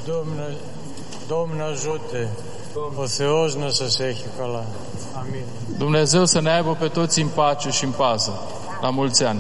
Domnul ajute, o Θεός să se έχει καλά. Amin. Dumnezeu să ne aibă pe toți în pace și în pază. La mulți ani!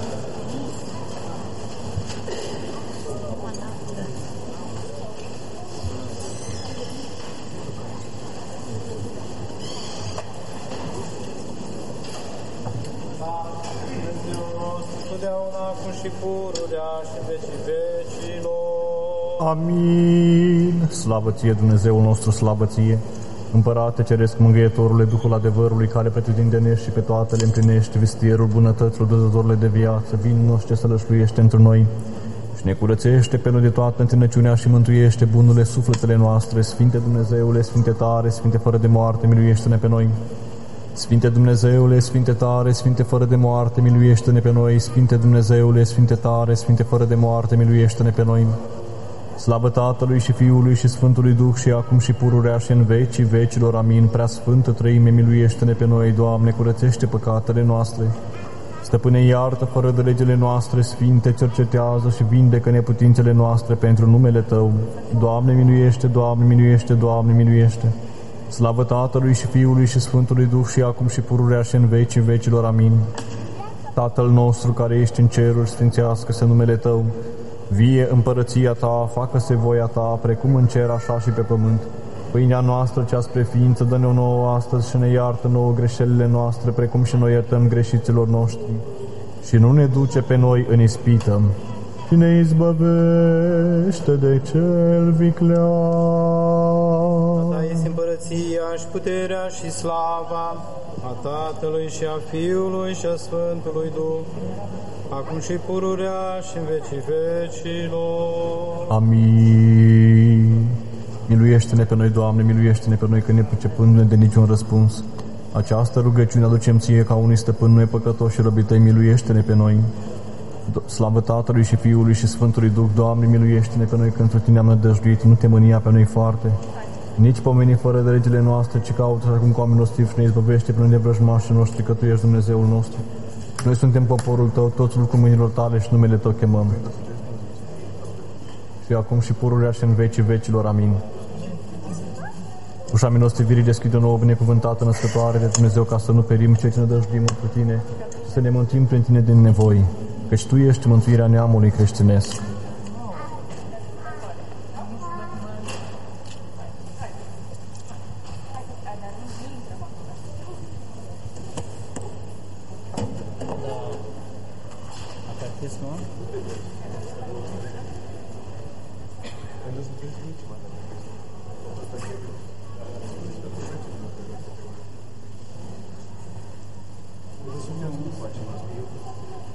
Și pururea și vecii vecilor. Amin. Slavă ție, Dumnezeul nostru, slavă ție. Împărate Ceresc, Mângâietorule, Duhul adevărului, care pretutindeni și pe toate le împlinești, vistierul bunătăților, dăzătorile de viață, vin nostru să lășluiește într noi și ne curățește pe noi de toată înțelepciunea și mântuiește bunurile sufletele noastre. Sfinte Dumnezeule, Sfinte tare, Sfinte fără de moarte, miluiește-ne pe noi. Sfinte Dumnezeule, Sfinte tare, Sfinte fără de moarte, miluiește-ne pe noi. Sfinte Dumnezeule, Sfinte tare, Sfinte fără de moarte, miluiește-ne pe noi. Slavă Tatălui și Fiului și Sfântului Duh și acum și pururea și în vecii vecilor. Amin. Prea Sfântă Treime, miluiește-ne pe noi. Doamne, curățește păcatele noastre. Stăpâne, iartă fără de legile noastre. Sfinte, cercetează și vindecă neputințele noastre pentru numele Tău. Doamne, miluiește, Doamne, miluiește, Doamne, miluiește. Slavă Tatălui și Fiului și Sfântului Duh și acum și pururea și în vecii vecilor. Amin. Tatăl nostru care ești în ceruri, sfințească-se numele Tău. Vie împărăția Ta, facă-se voia Ta, precum în cer, așa și pe pământ. Pâinea noastră cea spre ființă dă-ne-o nouă astăzi și ne iartă nouă greșelile noastre, precum și noi iertăm greșiților noștri. Și nu ne duce pe noi în ispită, și ne izbăvește de cel viclean. A Ta este împărăția și puterea și slava a Tatălui și a Fiului și a Sfântului Duh, acum și pururea și în vecii vecilor. Amin. Miluiește-ne pe noi, Doamne, miluiește-ne pe noi, că nepricepându-ne de niciun răspuns. Această rugăciune aducem Ție ca unui stăpân, noi păcătoși și robii Tăi, miluiește-ne pe noi. Slavă Tatălui și Fiului și Sfântului Duh, Doamne, miluiește-ne pe noi, că într Tine am nădăjduit, nu te mânia pe noi foarte. Nici pomeni fără de legile noastre, ci caută acum cu oamenii noștri și ne izbăvește pe noi de vrăjmașii noștri, că Tu ești Dumnezeul nostru. Noi suntem poporul Tău, toți lucrul mâinilor Tale și numele Tău chemăm. Și acum și pururea și în vecii vecilor. Amin. Ușa milostăvirii deschide nouă, binecuvântată născătoare de Dumnezeu, ca să nu perim cei ce ne dăjduim cu Tine, să ne mântuim prin Tine din nevoi, căci Tu ești mântuirea neamului creștinesc.